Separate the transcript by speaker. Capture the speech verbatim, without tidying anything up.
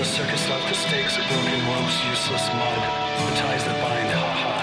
Speaker 1: circus left the stakes of broken ropes, useless mud, the ties that bind, ha ha.